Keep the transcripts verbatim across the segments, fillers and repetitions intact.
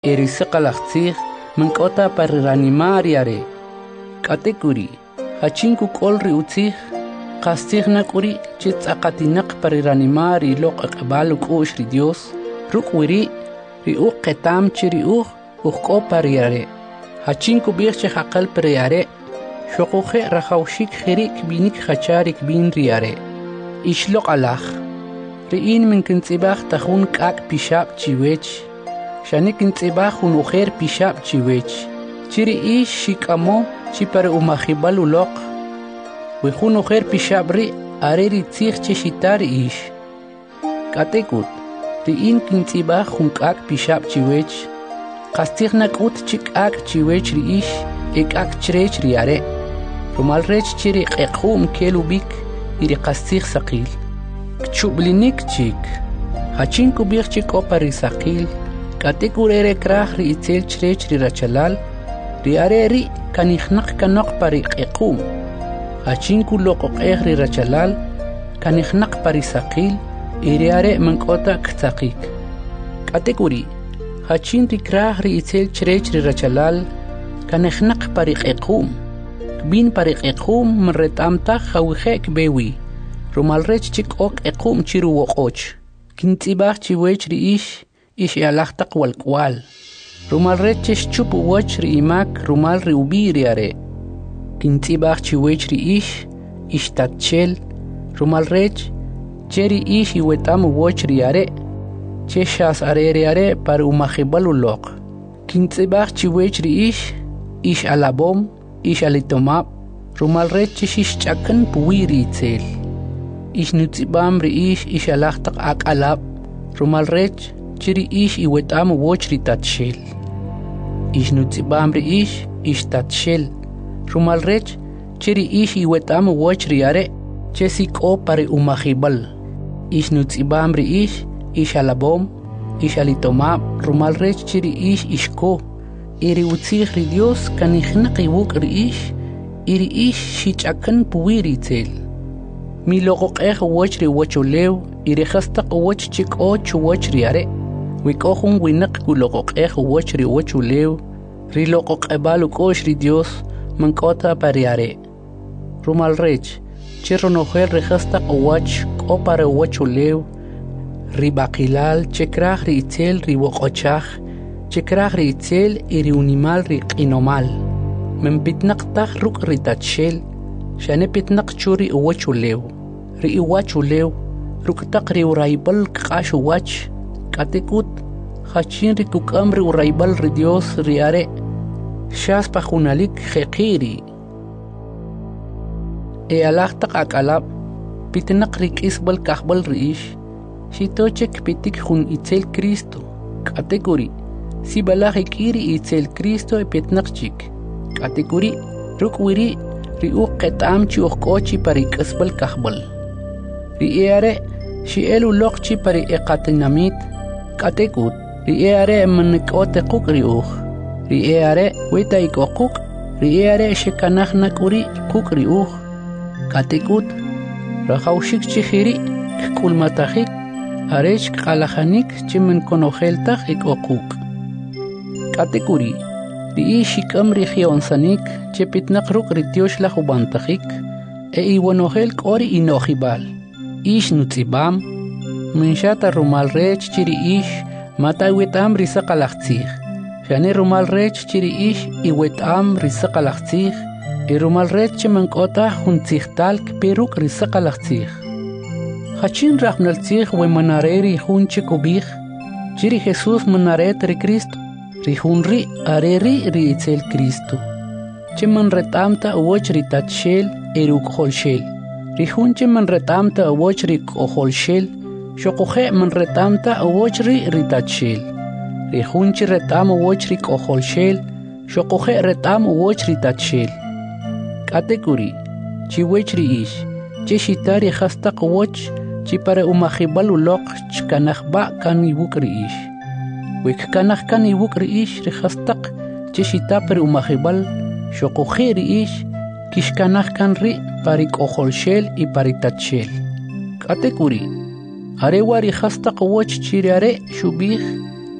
Erisaqalaqtsij mank'ota parranimar yare. K'atekuri hachinku k'olri utzij qastij nak'uri chitz'aqatinaq parranimar iloq aq'abal uk'u'x ri Dios ruk'wiri ri uq qetam chi ri uq uqk'o par yare. Hachinku b'ij che jaqal par yare xoquje rajawxik jirik binik hacharik bin ri yare. Ixloq alaj ri'in minkintz'ibaj tajun k'ak pixab chiwech Shanik intzibaj un ujer pishab chiwech. Chiri ish shikamo chipare umajibal uloq. Wejun ujer pishab ri areri tzich chishitar ish. Katekut, ri in kintzibaj un kak pishab chiwech. Kastig nakut chik ak chiwech ri ish ek ak chrech ri are. Rumal rech chiri qeqhum kelubik iri kastig saqil. Kchublinik chik. Hachin kubir chik opari saqil. Katekurere kraj ri itzel chrech ri rachalal, ri are ri kanijnak kanok pari qequm. Hachinku loqoqej ri rachalal, kanijnak pari saqil, iri are mankota ktzaqik. Katekuri, hachin ri kraj ri itzel chrech ri rachalal, kanijnak pari qequm. Bin pari qequm mretamtaj hawjek bewi, rumalrech chik ok qequm chiru woqoch. Kintzibaj chiwech ri ish, ish yalaqtaq walkwal. Rumal reches chupu wach ri imak rumal ri ubiri are. Kintzibaj chiwech ri ish, ish tatchel. Rumal rech, cheri ish iwetam wach ri are. Cheshas are ri are par umajibal uloq. Kintzibaj chiwech ri ish, ish alabom, ish alitomab. Rumal rech ish chakan puwiri itzel. Ish nutzibam ri ish, ish yalaqtaq ak alab. Rumal rech, chiri ish iwetam woch ri tatshel. Ish nutzibam ri ish, ish tatshel. Rumal rech, chiri ish iwetam woch ri are, chesik o pare umajibal. Ish nutzibam ri ish, ish alabom, ish alitomab. Rumal rech chiri ish ishko. Iri utzig ri Dios kanijnak iwuk ri ish, iri ish shichakan puwiri tel. Mi loqoqej woch ri wocholew, iri khastaq woch chik o chuwoch ri are. Wikohun winak kuloqoq ej woch ri woch ulew, ri loqoq ebal ukosh ri Dios, mankota pariare. Rumal rech, chirro nojer rejastaq wach ko pare woch ulew, ri bakilal, chekraj ri itzel ri woqochaj, chekraj ri itzel iri unimal ri qinomal. Men pitnaq taj ruk ri tatshel, shane pitnaq churi woch ulew, ri iwach ulew, ruktaq ri uraibal kqash wach, Katekut, hachin ri kukamri uraibal ri Dios ri are, shas pajunalik jeqiri. E alaqtaq akalab, pitnaq ri kisbal kahbal ri ish, shitochek pitik jun itzel Cristo. Katekuri, si balaj ikiri itzel Cristo e pitnaq chik. Katekuri, rukwiri ri uq qetam chi uqkochi pari kisbal kahbal. Ri are, shi elu loqchi pari eqatinamit, Katekut, ri eare manik'ote quk ri uj. Ri eare wita ik'oquk, ri eare shekanaj nak'uri quk ri uj. Katekut, rajawxik chijiri k'ulmatajik, arech k'alajanik chimen konojeltaj ik'oquk. Katekuri, ri ish ik'am ri jionsanik chepitnaq ruk ri tioxlaj ubantajik, e iwanojel k'ori inojibal. Ish nutzibam, Minshata rumal rech chiri ish, mata iwetam risaqalaqtzij. Shane rumal rech chiri ish, iwetam risaqalaqtzij. E rumal rech chimankota juntzijtal kperuk risaqalaqtzij. Hachin rajnaltzij we manareri jun chikubij. Chiri Jesús manaret ri Cristo. Ri jun ri areri ri itzel Cristo. Chiman retamta uwoch ri tatshel eruk holshel. Ri jun chiman retamta uwoch ri koholshel. Xoqoje man retamta awochri ritachil. Rijunchi retam awochri koholshel. Xoqoje retam awochri tachil. Katekuri, chiwechri ish. Chishitari hastaq woch, chipare umajibal uloq chkanajba kan iwukri ish. Wik kanaj kan iwukri ish rihastaq, chishitapere umajibal, xoqoje ri ish, kishkanaj kan ri parik oholshel y paritachil. Katekuri, Arewari hastaq woch chiriare shubih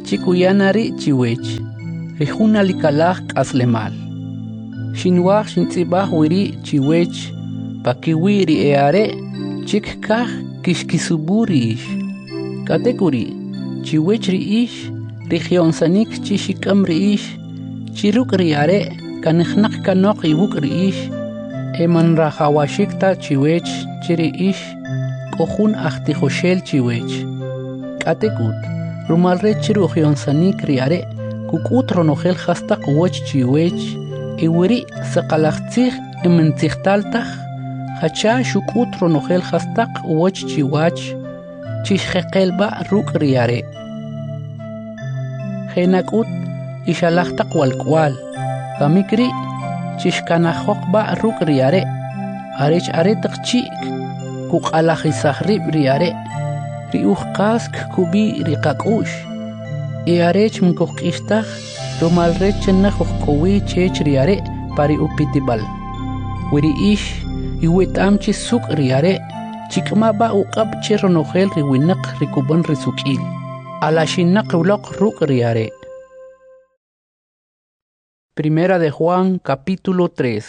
chikuyanari chiwech rijuna likalaj k'aslemal xinwaj xintz'ibaj wiri chiwech pakiwi ri eare chik kaj kixkisuburi ix katekuri chiwech ri ix rijyonsanik chi xik'am ri ix chiruk ri are kanijnaq kanoq iwuk ri ix eman rajawashikta chiwech chiri ix k'ojun ajtijoxel chiwech k'atekut rumalre chirujyonsanik ri are kuk'ut ronojel jastaq woch chiwech iwiri saqalajtzij imentzijtaltaj hacha xuk'ut ronojel jastaq woch chiwach chixjeqelba ruk' ri are jenak'ut ixalajtaq walk'wal kamikri chixkanajoqba ruk' ri are arech aretaq chi'k kuq'alajisaj rib' ri are ri uj qas kkubi ri qak'ux y arech mkojk'ixtaj rumalre chenaj ujk'owi chech ri are pari upitibal wiri ix iwet'am chi suk' ri are chik'maba uq'ab' che ronojel ri winaq ri kub'an ri suk'il alaxinaq uloq ruk' ri are. Primera de Juan capítulo tres.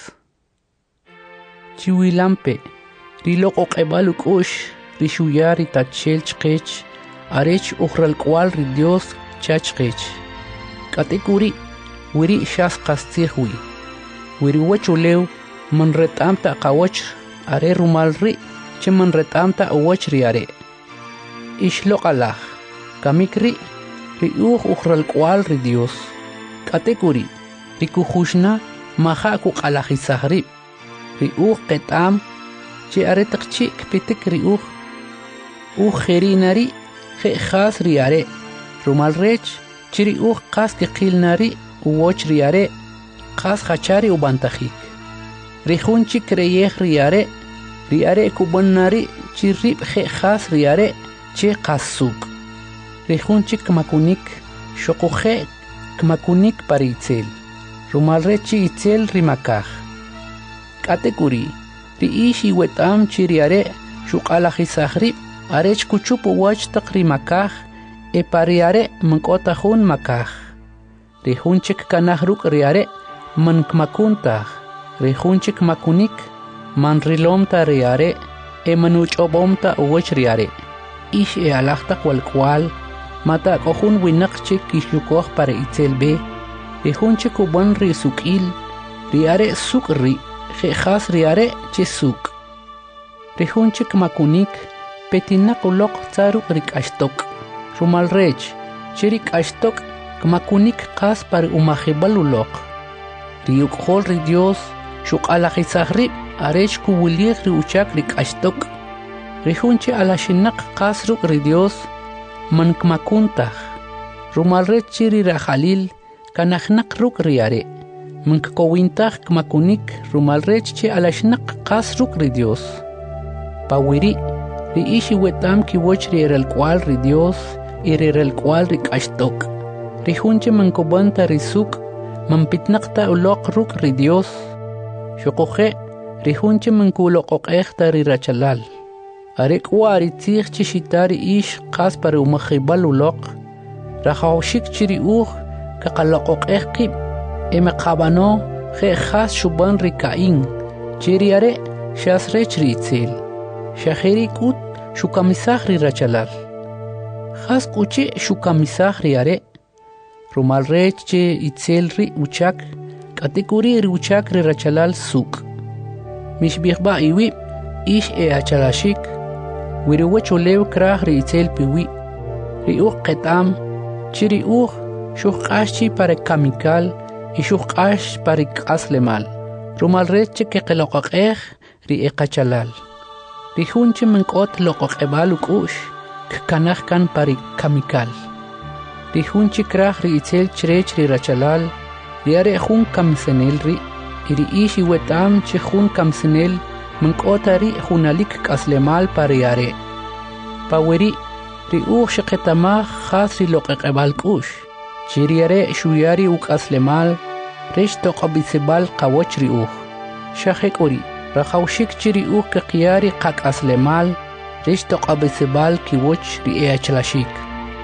Chiwilampe rilok oq'ebal uk'ux ri xuyar ri tachel chqech arech ujralk'wal ri Dios chachqech k'atekuri wiri xas qastzij wi wiri wach ulew man ret'amta qawach are rumal ri che man ret'amta awach ri are ixloq alaj kamik ri ri uj ujralk'wal ri Dios k'atekuri ri kujuxna maja kuq'alajisaj rib' ri uj qet'am che are taq chi' kpitik ri uj uj jerinari je'jas ri are rumal rech chiri uj qas kiqilnari uwoch ri are qas jachari ubantajik ri jun chik kreyej ri are ri are kub'annari chi rib' je'jas ri are che qas suk' ri jun chik kmakunik xoquje kmakunik pari itzel rumal rech chi itzel ri makaj k'atekuri ri ix iwet'am chi ri are xuq'alajisaj rib' arech kuchup uwach taq ri makaj e pari are mank'ota jun makaj ri jun chik kanaj ruk' ri are man kmakuntaj ri jun chik makunik man rilomta ri are e man uch'ob'omta uwach ri are ix e alaj taq walk'wal mata k'ojun winaq chik kixyukoj pari itzel b'e ri jun chik ub'an ri suk'il ri are suk' ri je'jas ri are che suk' ri jun chik makunik petinaq uloq tzaruk ri k'axtok rumal rech che ri k'axtok kmakunik qas pari umajib'al uloq ri uk'jol ri Dios xuq'alajisaj rib' arech kuwilij ri uchak ri k'axtok ri jun che alaxinaq qas ruk' ri Dios man kmakuntaj rumal rech che ri rajalil kanajnaq ruk' ri are man kkowintaj kmakunik rumal rech che alaxnaq qas ruk' ri Dios pawiri ri ix iwet'am kiwoch ri ralk'wal ri Dios y ri ralk'wal ri k'axtok ri jun che man kub'anta ri suk' man pitnaqta uloq ruk' ri Dios xoquje ri jun che man kuloq'oq'ejta ri rachalal are k'wa ri tzij chi xita ri ix qas pari umajib'al uloq rajawxik chi ri uj kaqaloq'oq'ej qib' e meqab'ano je'jas xub'an ri Caín che ri are xas rech ri itzel xajeri k'ut xukamisaj ri rachalal jas k'uchi' xukamisaj ri are rumal rech che itzel ri uchak k'atekuri ri uchak ri rachalal suk' mixb'ijb'a iwib' ix e achalaxik wiri wach ulew kraj ri itzel piwi ri uj qet'am chi ri uj xujq'ax chi pari kamikal y xujq'ax pari k'aslemal rumal rech che keqeloq'oq'ej ri eqachalal ri jun che mank'ot loq'oq'eb'al uk'ux kkanaj kan pari kamikal ri jun che kraj ri itzel chirech ri rachalal ri are jun kamsenel ri y ri ix iwet'am che jun kamsenel mank'ota ri junalik k'aslemal pari are pawiri ri uj xeqetamaj jas ri loq'oq'eb'al k'ux chi ri are xuyari uk'aslemal rex toq'ob'isib'al qawoch ri uj xajek'uri rajawxik chi ri uj keqyari qak'aslemal rex toq'ob'isib'al kiwoch ri e achalaxik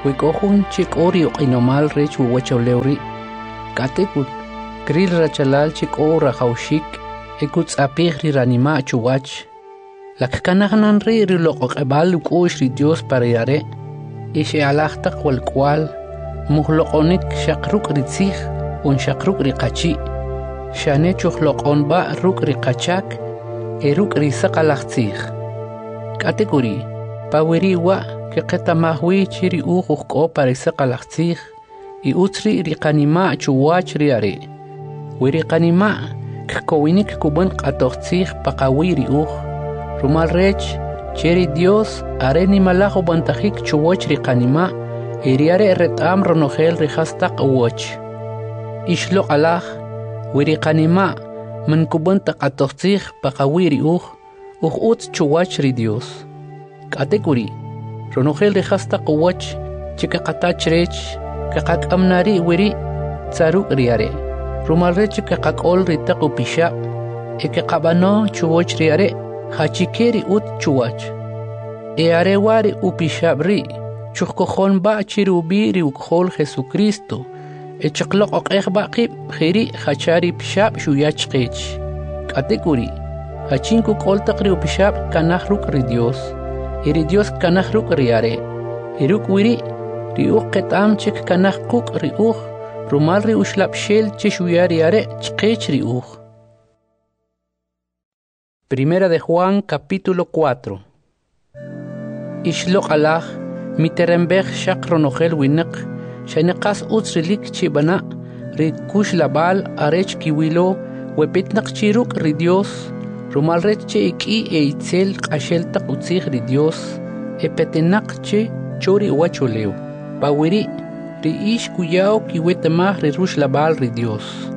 Wikohun chik ori oqinomal rech uwachawlewri. Katekut, kril rachalal chik ora haushik, ekut zapigri ranima chuwach. Lakkanahnan ri rilok ebal ukosh ri Dios para yare. Ishe alachtak wal kwal, muhlokonik shakruk ritzich, un shakruk rikachi. Shane chuhlokon ba ruk rikachak, eruk risakalachtzich. Katekuri, pawiri wa que qetamahwi chiri ujuj k'o parisaqalaqtzij y utzri riqanima chuwach riare wiriqanima k'kowinik kuban q'atojtzij paqawi riuj rumal rech cheri Dios are nimalajo bantajik chuwach riqanima iriare ret'am ronojel rijastaq uwach ixloq alaj wiriqanima man kuban taq'atojtzij paqawi riuj uj utz chuwach ri Dios katekuri ronojel rijasta quwach chika qatach rech kaqakamnari wiri tsaruk riare rumal rech kaqakol ritaqu pisha eke qabano chuwach riare hachikeri ut chuwach e are wari upishabri chukojon ba chirubi riukhol Jesucristo e chaqloq oqejba qib khiri hachari pishab shuyach qech katekuri hachinku qoltaq ri upishab kanahruk ri Dios Iri Dios kanah ruk riare. Iruk wiri, riuch ketam chik kanah kuk riuch, rumal ri ushlap shel chishuya riare chkech riuch. Primera de Juan capítulo cuatro. Ishlok alach, miterembech shak ronojel winak, shanekas utzrilik chibana, ri kush labal arech kiwilo, wepitnak chiruk ri Dios, rumal reche iki e itzel qashel taqutzig ri Dios e petenak che chori wacholeo pawiri ri ish kuyao kiwetemah ri rush labal ri Dios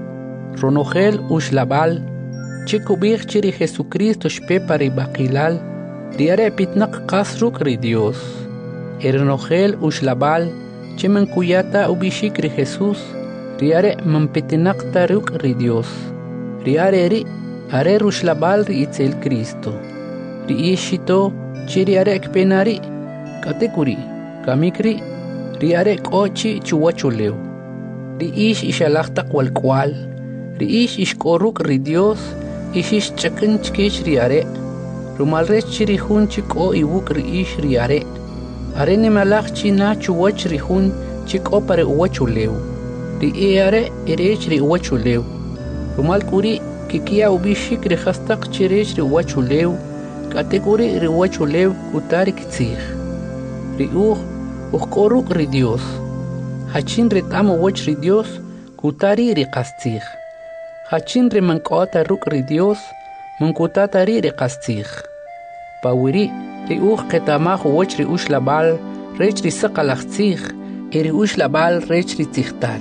ronojel ush labal che kubig chiri Jesucristo shpe pari baqilal riare pitnak qasruk ri Dios e ronojel ush labal che man kuyata ubishik ri Jesus riare man petenak taruk ri Dios riare ri are rushlabal ri itzel Cristo ri ishito chiri are ekpenari katekuri kamikri ri are kochi chuwachuleo ri ish ishalaqtaq wal kwal ri ish ishkoruk ri Dios ish ish chakin chkich ri are rumal rech chiri hun chiko iwuk ri ish ri are are nimalaq china chuwach ri hun chiko pare uwachuleo ri e are erech ri uwachuleo rumal kuri kikia ubishik rijastaq chirech ri wachulew kategori ri wachulew kutari kitzig ri uj uqoruk ri Dios hachin retamo wach ri Dios kutari ri qastzig hachin ri mankota ruk ri Dios mankutatari ri qastzig pawiri ri uj qetamaj wach ri ushlabal rech ri saqalaqtzig ri ushlabal rech ri tzigtal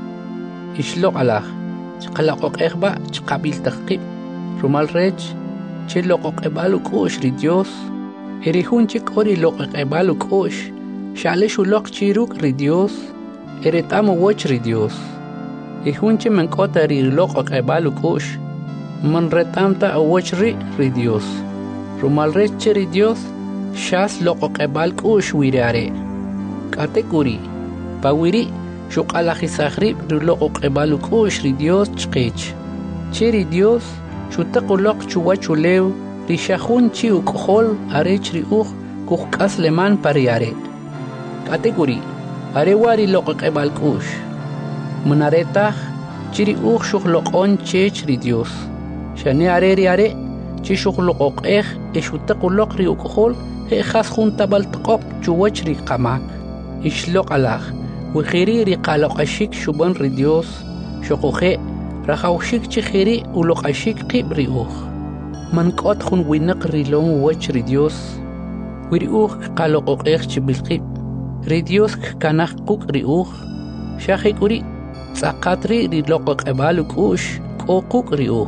ishloq alaj Qalaqoq ejba chqabil taqib rumal rech che loqoq ebalu kosh ri Dios eri hun chik ori loqoq ebalu kosh shale shuloq chiruk ri Dios eri tamo woch ri Dios e hun che mankota ri loqoq ebalu kosh man retamta woch ri ri Dios rumal rech ri Dios shas loqoq ebal kosh wirare katekuri pawiri Shuqalajisagri riloqoq ebalu kosh ri Dios chqech cheri Dios shutaqoloq chuwachulew ri shahun chi uqhol arech ri uj kuqas leman pariare kategori are wari loqoq ebal kosh munaretah chiri uj shuqloqon chech ri Dios shane are ri are chi shuqloqoq ej e shutaqoloq ri uqhol he khas juntabal tqoq chuwach ri qamak ishloq alaj وخيري رقالق أشيك شبان رديوس شقوخي رخوشيك تخيري ولق أشيك قيب ريوخ من قد خون وينق ريلون ووش رديوس وريوخ قالق إيخ بالقيب رديوس كناخ قوك ريوخ شاخي كوري ساقاتري ريلوق أبالك أوش قوق ريوخ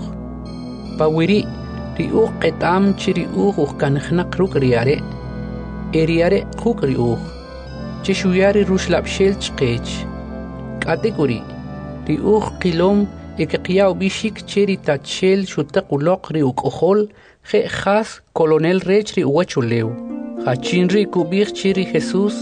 باوري ريوخ قطعم چي ريوخ وكنخنق روك رياري إرياري قوك ريوخ چشویاری روش لبشل چقیچ کاتگوری ری اوخ قیلوم یک قیاو بیشیک چری تاتشل شتق ولق ری وکخول خی خاص کولونل ریچ ری وچولیو خاچین ری کوبیخ چری خسوس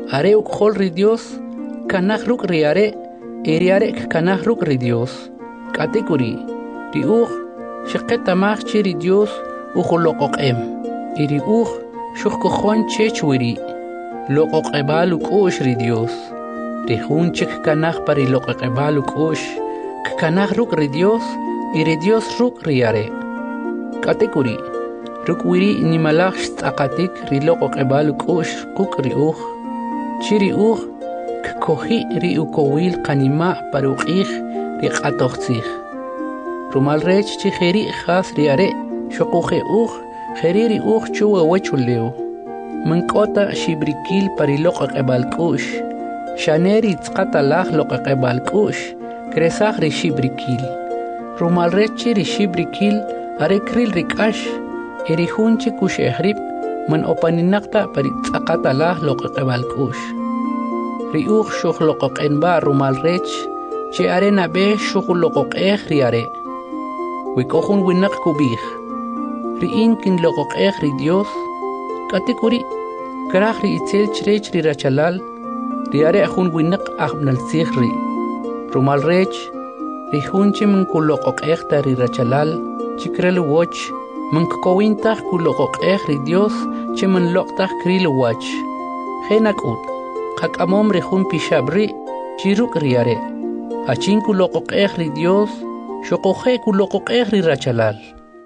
Are ukhol ri Dios, kanach ruk ri are, eriare kanach ruk ri Dios. Katekuri, ri uch, shiketa mach chi ri Dios, uchulokok em. Iri uch, shuk kochon chechwiri, lokok ebaluk osh ri Dios. Ri hunchik kanach pari lokok ebaluk osh, kanach ruk ri Dios, iri Dios ruk ri are. Katekuri, ruk wiri ni malach stakatik ri lokok ebaluk osh kuk ri uch. Chiri uch, kkohi ri ukowil kanima parukich ri qatochtzich. Rumal rech chi kheri khas ri are, shokuche uch, kheri ri uch chuwa wachuleo. Mankota shibrikil pari lokok ebalkush. Shaneri tzkata lach lokok ebalkush, kresach ri shibrikil. Rumal rech ri shibrikil are kril rikash, eri hunchi kush ehrib, man opaninakta pari tzakata lah lokok ebalkush. Ri uch shuk lokok enba rumal rech, che are nabe shuk lokok eh ri are. Wikohun winak kubich. Ri inkin lokok eh ri Dios. Katekuri, krach ri itzel chrech ri rachalal, ri are ahun winak ahbnal zich ri. Rumal rech, ri hunchi man kulokok eh ta ri rachalal, chikrel watch, man kowintach kulokok eh ri Dios, che man loktach kril watch. Henak ut, kak amom ri hun pishabri, chiruk ri are. Achin kulokok eh ri Dios, shokoje kulokok eh ri rachalal.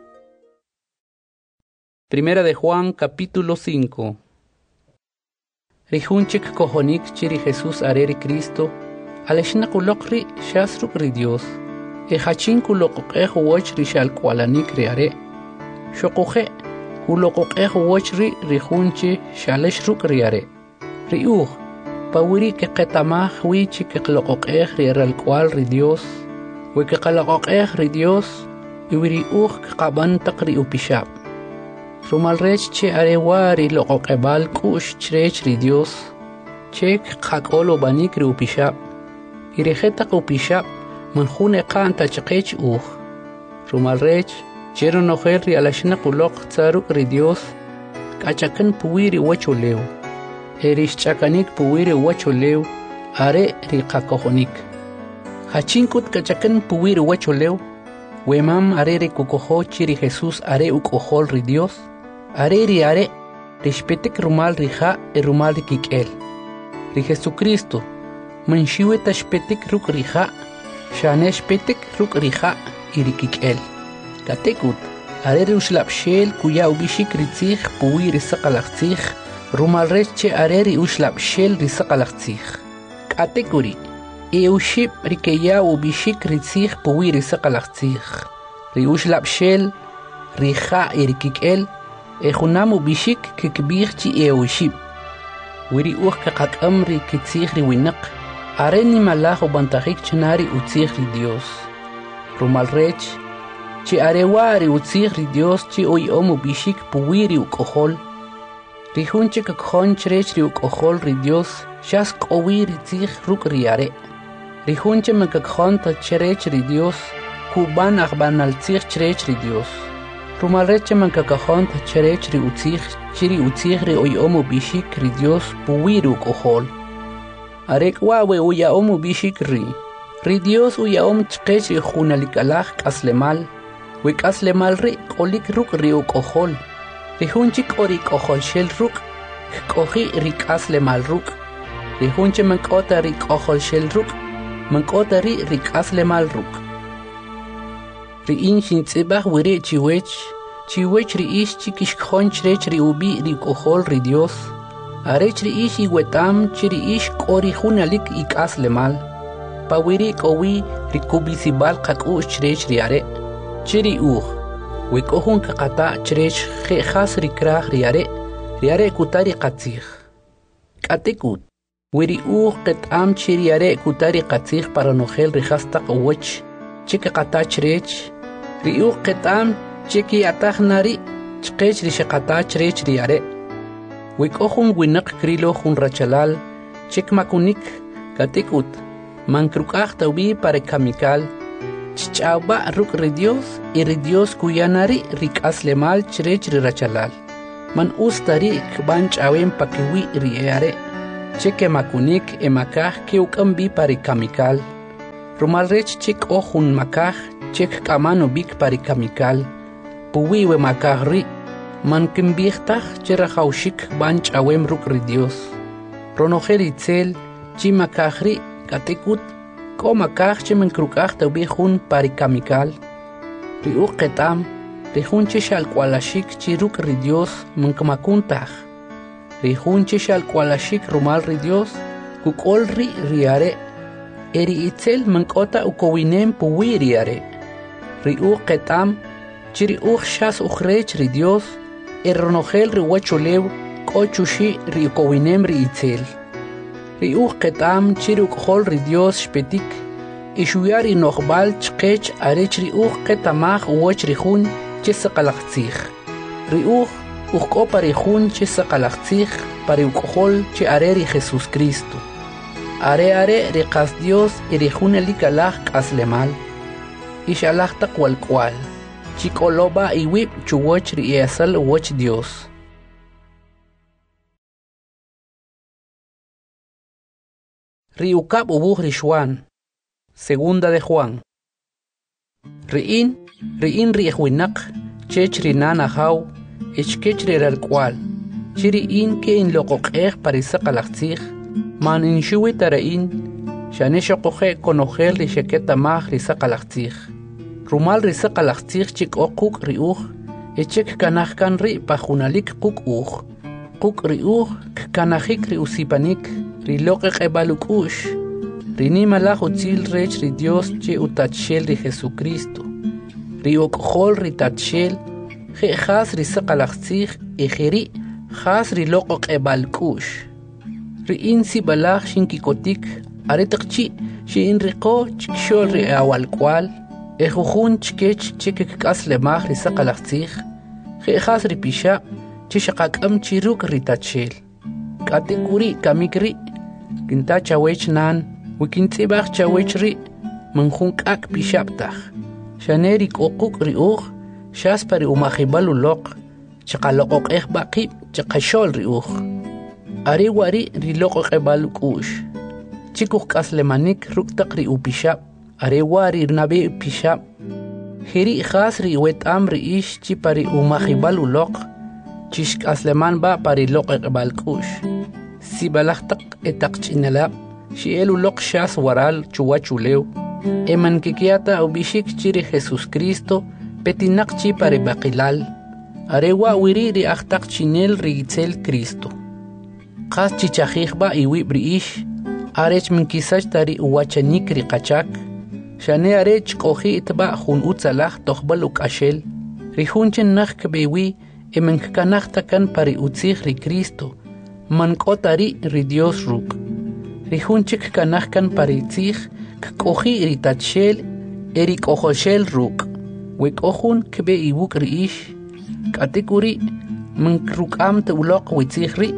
Primera de Juan, capítulo cinco. Rihunchik kohonik chiri Jesús areri Cristo, aleshna kulokri shasruk ri Dios, e hachin kulokok eh woch ri shal kwalanik ri are. Shokoje kulokok eh woch ri rihunchi shaleshruk ri are. Ri uch, pawiri ke ketamah wichi ke klokok eh ri ral kwal ri Dios, we ke kalokok eh ri Dios, iwiri uch ke kaban takri upishap. Rumal rech che arewari lokok ebal kush chrech ri Dios, chek kakolo banik ri upishap, irejetak upishap, manjune kanta chekech uch. Rumal rech, chero nojer ri alashna kulok tsaruk ri Dios, kachakan puwiri wachuleu, erish chakanik puwiri wachuleu, are ri kakohonik. Hachinkut kachakan puwiri wachuleu, wemam are ri kukoho chiri Jesús are ukohol ri Dios, are ri are, rispetek rumal rija e rumal rikikel. Ri Jesucristo, manshiwe tashpetek ruk rija, shanesh petek ruk rija y rikikel. Katekut, are ri ushlapshel kuya ubishik ritzich puwi risakalachtzich, rumal reche are ri ushlapshel risakalachtzich. Katekuri, e uship rikeya ubishik ritzich puwi risakalachtzich. Ri ushlapshel, rija y rikikel, e junamu bishik kikbich chi e uship. Wiri uch kakak amri kitzich ri winak, are ni malajo bantahik chenari utzich ri Dios. Rumal rech, chi arewari utzich ri Dios chi oi omu bishik puwiri ukohol. Ri hunche kakhon chrech ri ukohol ri Dios, shas kowiri tzich ruk ri are. Ri hunche makakhon ta chrech ri Dios, kuban akbanal tzich chrech ri Dios. Rumal reche man kakahon ta cherech ri utzich, chiri utzich ri oi omu bishik ri Dios puwiru kohol. Arek wawe uya omu bishik ri. Ri Dios uya om chkech ri junalikalach kaslemal. We kaslemal ri kolik ruk ri ukohol. Ri hunchik ori kohol shel ruk, kohi ri kaslemal ruk. Ri hunche man kota ri kohol shel ruk, man kota ri ri kaslemal ruk. Ri inshin tzibach wiri chiwech, chiwech ri ish chikish khonch rech ri ubi ri kohol ri Dios, arech ri ish iwetam chi ri ish kori hunalik ikas lemal, pa wiri kowi ri kubisibal kakush rech ri are, chi ri uch, we kohun kakata chrech khas ri krach ri are, ri are kutari katzich. Katekut, wiri uch ketam chi ri are kutari katzich para nogel ri hastak wech, chika kata chrech, ri uch ketam chiki atach nari, chkech ri shakata chrech ri are. Wik ohun winak krilo hun rachalal, chik makunik, katikut, man krukach taubi pare kamikal, chichauba ruk ri Dios, y ri Dios kuyanari rik aslemal chrech ri rachalal. Man ustari kban chawem pakiwi ri are, cheque makunik emakaj ke ukambi parikamikal. Rumalrech chik ojun makaj chek kamano bik parikamikal. Puwiwe makajri man kimbihtaj cherajaushik banch awem rukri Dios. Ronojel itzel chi makajri katekut ko makaj chemen krukaj tawbihun parikamikal. Riuk ketam rihun chishal kwalashik chi rukri Dios mankamakuntaj. Rihun chishal kwalashik rumal ri Dios kukol ri riare. Eri itzel mankota ukowinem puwi riare. Riuk ketam chiri uj shas ujrech ri Dios erronojel ri wachulew kochushi ri ukowinem ri itzel. Ri uj ketam chiri ukjol ri Dios shpetik ishuyar inojbal chkech arech ri uj ketamaj uwach ri jun chisaqalaqtzij. Ri uj ujkopa ri jun chisaqalaqtzij pari ukjol chi are ri Jesús Cristo. Are are ri qas Dios eri jun elikalaj q'aslemal. Ixalaj taqwal kwal. Chikoloba iwip chuwach ri easal uwach Dios. Riukab ubuj ri Juan. Segunda de Juan. Riin, riin ri ejwinak, chech ri nana jaw, echkech ri ralkwal. Chiriin ke in loqoqej parisaqalaqtzij, man in shuwi tarain, shane shoqoje konojel ri sheketamaj ri saqalaqtzij. Rumal ri saqalaqtzij chik oquk ri uj, echek kanajkan ri pajunalik quk uj. Quk ri uj kanajik ri usipanik, ri loqeq ebaluk'ux. Rini malaj utzil rech ri Dios che utachel ri Jesucristo. Ri okjol ri tachel, je jas ri saqalaqtzij ejeri jas ri loqoq ebaluk'ux. Ri insi balaj shinkikotik, aretaqchi shin riqo chikshol ri awalkwal, ejujun chkech chekek kaslemaj ri saqalaqtzij, je jas ri pisha chishaqak'am chiruk ri tachel. Katekuri kamikri, kinta chawech nan, wikintzibaj chawech ri, manjun k'ak pixabtaj. Xaneri k'uquk ri uj, xaspa ri umajibalu loq, chaqaloqoqej baqib chaqaxol ri uj. Ari wari ri loqoq ebalu k'ux. Chikuj k'aslemanik ruktaq ri upixab, ari wari nabi pixab. Jiri jas ri wetam ri ix chi pari umajibalu loq, chish k'asleman ba pari loqoq ebal k'ux. Si balajtaq etaq chinalab, Shielu lok shas waral chuwachulew. Eman kikiata ubishik chiri Jesus Cristo petinak chi pare bakilal. Arewa wiri ri aktak chinel ri itzel Cristo. Qas chichajijba iwi briish. Arech minkisach tari uwachanik ri qachak. Shane arech kohi itba jun utzalaj tohbal ukashel. Ri junchen nak kbewi eman kikanaktakan pari utzij ri Cristo. Mankotari ri Dios ruk. Rijunchik kanajkan paritzij, kkoji iritachel, erik ojoshel ruk. Wek ojun kbe ibuk riish, katekuri, mankrukam te ulok witzij ri.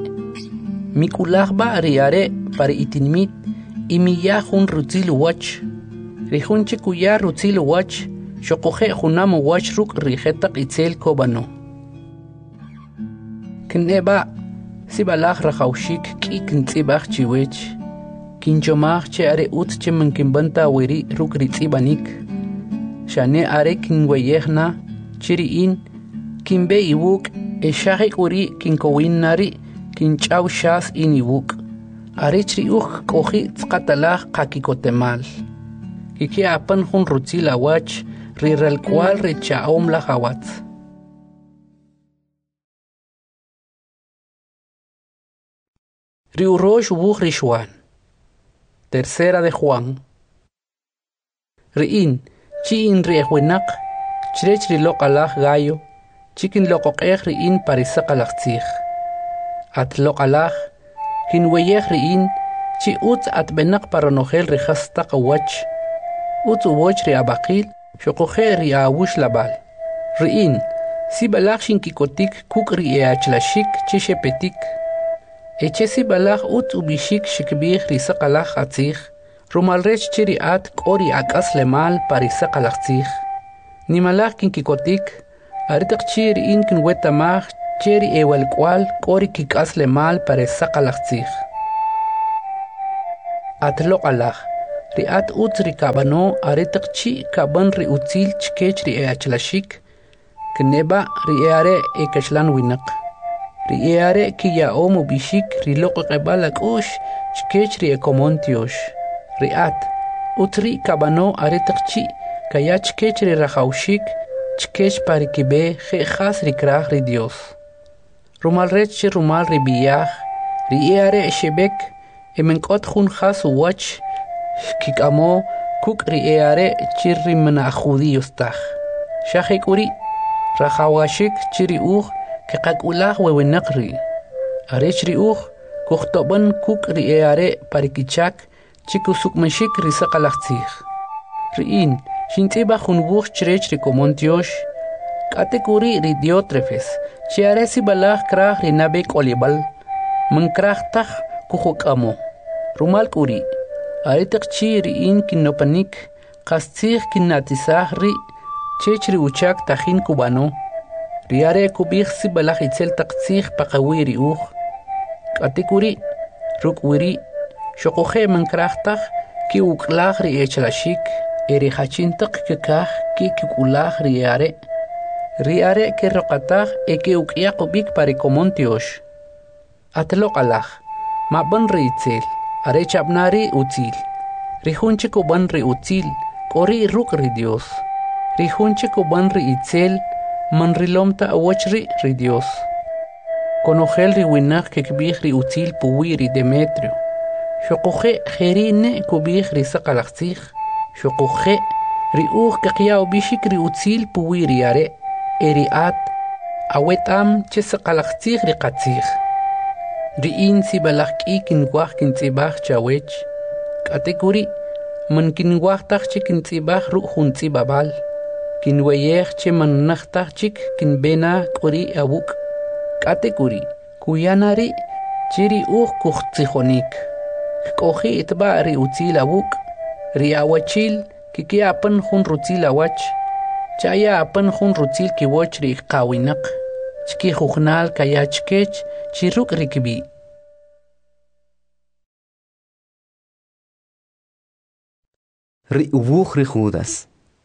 Mikulajba riare pari itinmit, imiyajun rutzil wach. Rijunchik uya rutzil wach, shokoje junam wach ruk rijetak itzel kobano. Kneba, sibalaj rajaushik ki kintzibaj chiwech. Kinchomaj che are ut che mankimbanta wiri ruk ritzibanik. Shane are kinweyejna, chiriin, kinbe ibuk, eshajik uri kinkowin nari, kinchaw shas in ibuk. Are chri uj koji tzkatalaj kakikotemal. Kiki apan jun rutzil awach, riralkwal richaom la hawatz. Riurosh ubuj rishwan. Tercera de Juan. Riin, chi in riejwenak, chrech rilok alaj gallo, chikin loqoqej riin parisaqalaqtzij. At lok alaj, kinweyej riin, chi utz at benak paranojel rijastaq wach, utz uwoch ri abaqil, shokoje ri awush labal. Riin, si balaj shinkikotik kuk ri eachlashik chishepetik. Echesi balaj ut ubishik shikbih risaqalaj atzij, rumalrech chiri at kori akas lemal parisaqalaj tzij. Nimalaj kinkikotik, aritak chiri in kinwetamaj chiri ewalkwal kori kikas lemal parisaqalaj tzij. Atloq alaj. Ri at ut ri kabano aretak chi kaban ri util chkech ri eachlashik. Kneba ri eare ekashlan winak. Ri eare ki ya omu bishik ri loqo qebalak ush chkech ri ekomontiosh. Ri at utri kabano aretak chi kaya chkech ri rajaushik chkech parikibe je khas ri kraj ri Dios. Rumal rech chi rumal ri biyaj ri eare shebek emenkot jun khas wach kikamo kuk ri eare chirri mana judíos taj. Shajek uri rajawashik chiri uj kaqakulaj wewenaqri. Arech ri uj kuxtoban kuk ri eare parikichak chikusukmashik ri saqalajtzij. Riin shintziba jun wuj chirech ri komontiosh katekuri ri Diótrefes chiaresi balaj kraj ri nabe kolibal man kraj taj kujukamo. Rumal kuri Aritak chi riin kinopanik, kastzig kinatisaj ri, chech ri uchak tajin kubano. Riare kubig si balaj itzel taktzig pakawi ri uj. Katikuri, ruk wiri, shokoje mankrachtaj, ki uklaj ri echlashik, eri hachintak kikaj ki kikulaj ri are. Riare ke rokataj e ke ukya kubik parikomontiosh. Atlok alaj, maban ri itzel. Are chabnari util. Rihunche kuban ri util. Kori ruk ri Dios. Rihunche kuban ri itzel. Man rilomta awachri ri Dios. Konogel ri winak kekbih ri util puwi ri Demetrio. Shokoje jerine kubih ri saqalaqtzij. Shokoje ri uj kakyaw bishik ri util puwi ri are. Eri at. Awetam che saqalaqtzij ri qatzij. Riin si balak ki kinwah kintzibah chawech. Katekuri, man kinwah tachik kintzibah ru hunzi babal. Kinwayeh che man nachtachik kinbena kuri awuk. Katekuri, kuyanari chiri uj kuchtsijonik. Kohi itba ri utzil awuk. Ri awachil kiki apan hun rutzil awach. Chaya apan hun rutzil kiwoch ri qawinak. Chki jujnal kaya chkech chiruk rikibi. Ri ubuj ri Judas.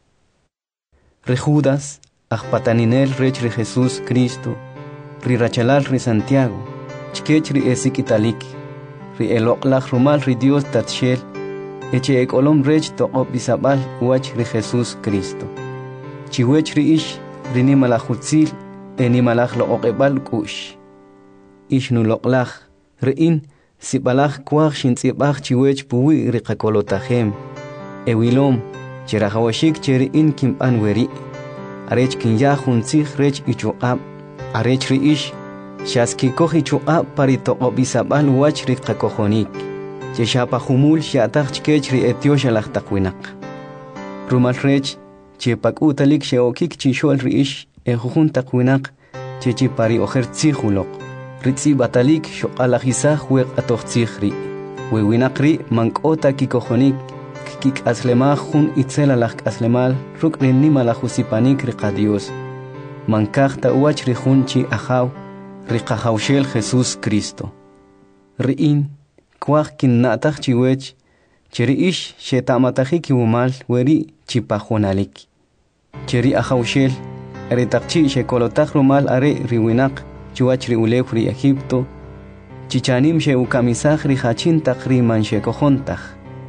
Ri Judas, ajpataninel rech ri Jesús Cristo, ri rachalal ri Santiago, chkech ri esik italik, ri eloqlaj rumal ri Dios tatshel, eche ekolom rech toqop bisabal wach ri Jesús Cristo. Chiwech ri ish, ri nimalajutzil, enimalaj lo oqebal kush. Ishnu loqlaj, riin, sibalaj kwaj shintzibaj chiwech puwi ri qakolotajem. Ewilom, cherajawashik cheriin kimpan weri. Arech kinya juntzig rech ichuqab. Arech ri ish, shaskikoj ichuqab paritoqo bisabal wach ri qakojonik. Cheshapa humul shataj chkech ri etiosh alajtaqwinak. Rumal rech, chepak utalik sheokik chishol ri ish, ejujun taqwinak, chechi pari ojer tzijulok. Ritzi batalik shoqalajizaj weq atoqtzig ri. Wewinak ri mankota kikojonik, kik aslemaj jun itzel alaj aslemal, ruk ri nimalajusipanik ri qadios. Mankaj ta uach ri jun chi ajaw, ri qajawshel Jesús Cristo. Riin, kwaj kinnataj chiwech, cheri ish shetamatajik kiwumal weri chipajonalik. Cheri ajawshel, Eretakchi shekolotaj rumal are riwinak, chuach ri ulef ri Egipto, chichanim she ukamisaj ri hachintaj ri manchekojontaj.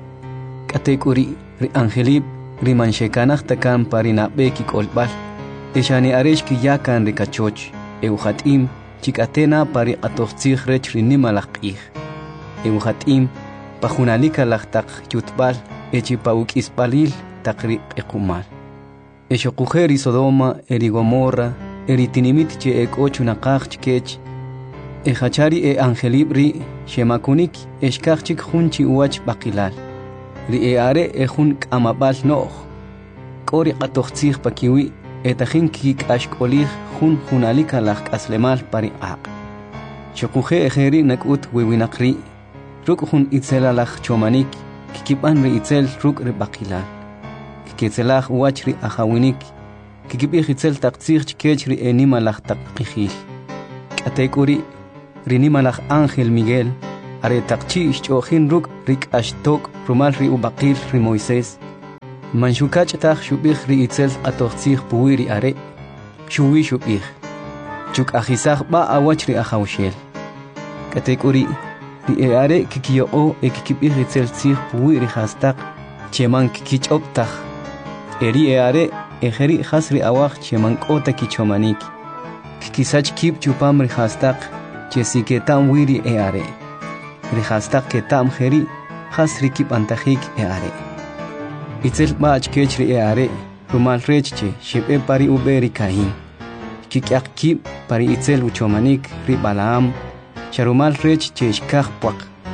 Katekuri ri angelib ri manchekanaj takan parinabeki kolbal, eshani aresh ki yakan ri kachoch, euhatim, chikatena pari atojtzij rech ri nimalaj. Euhatim, pajunalika lajtak yutbal, echipauk ispalil takri ekumal. Eshokujer eri Sodoma, eri Gomorra, eri tinimit che ek ocho nakaj chkech, e hachari e angelib ri, shemakunik, eshkachik junchi uach bakilal. Ri e are e jun kamabal nooj. Kori qatochtzig pakiwi, etajin kik ashkolig jun junalika lak aslemal pari aq. Shokuje ejeri nakut wiwinakri, ruk jun itzela lak chomanik, kikipan ri itzel ruk ri bakilal. Ketzelaj uachri ajawinik, kikipij itzel taqtzig chkech ri enimalaj taqijil. Katekuri, ri nimalaj Ángel Miguel, are taqchi ishchojin ruk rik ashtok rumal ri ubaqil ri Moisés manshukach taq shubih ri itzel atoxtzig puwiri are shuwi shubih chuk ajisaj ba awach ri ajawshel katekuri ri e are kikiyo o e kikibih itzel tzig puwiri hastak cheman kikichoptaj eri e are ejeri hasri awaj cheman kota kichomanik kikisach kip chupam ri hastak chesiketam wiri e are ri hastak ketam jeri hasri kip antajik e are itzel bach kechri e are rumal rechche shibe pari uberi kahin kikyak kip pari itzel uchomanik ri Balaam sharumal rech cheshkaj puak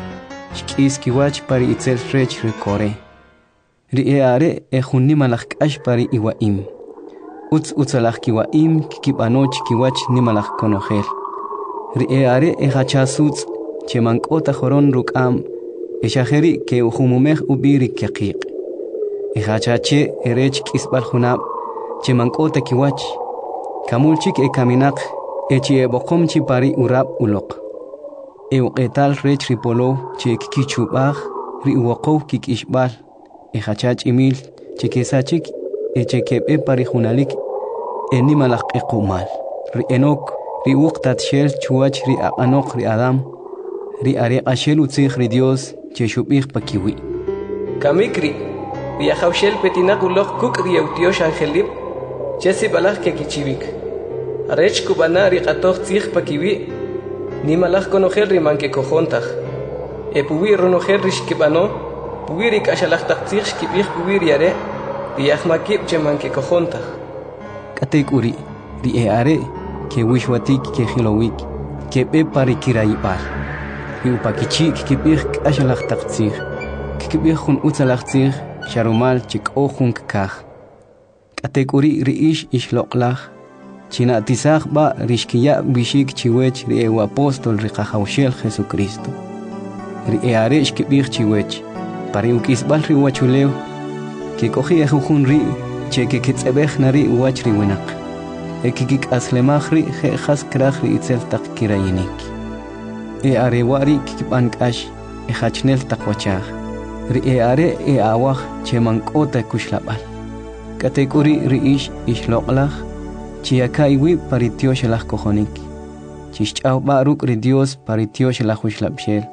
shkis kiwach pari itzel rech ri Kore ri e are e junni malach kash pari iwaim Utz utzalach kiwaim kikipanoch kiwach nimalach konojel ri e are e hachasutz chemankota joron rukam e shajeri ke ujumumej ubiri kiqiq e hachache erech kisbal junab chemankota kiwach kamulchik e kaminaq e chi e boqomchi pari urab uloq e uqetal rech ripolo che kikichubaj ri uwaqow kikishbal e hachach imil chekesachik e chekebe pari junalik e nimalaq e qumal ri enok ri uqtat shel chuach ri anok ri Adam ri are ashel utzig ri Dios che shubih pakiwi kamikri ri ajawshel petinaq uloq kuk ri eutiosh angelib chesi balaj ke kichivik arech kubana ri qatoj tzig pakiwi nimalaq konojel ri manke kojontaj e puwi ronojel ri shkibano puwi ri kashalaq taq tzig shkibih puwi ri are ri ajmakib che manke kojontaj katekuri ri e are ke wishwatik ke khilowik ke be pari kiraybar ri upakichik ke bih kashalaq taq tzig ke bih khun utzalaq tzig sharumal chik ojun kaj katekuri ri ish ishloqlaj china tisaj ba rishkiya bishik chiwech ri e apostol ri qajawshel Jesucristo ri e are ke bih chiwech pari ukisbal ri wachulew ke koji e jujun ri che ke kitzebej nari wach ri winaq e kikik aslemaj ri je khas kraj ri itzel taq kirayinik e are wari kikibankash e hachnel taq wachaj ri e are e awaj che mankota kushlabal katekuri ri ish ishloqlaj chiakaiwi paritiosh laj kojonik chishch'aw baruk ri Dios paritiosh laj ushlabshel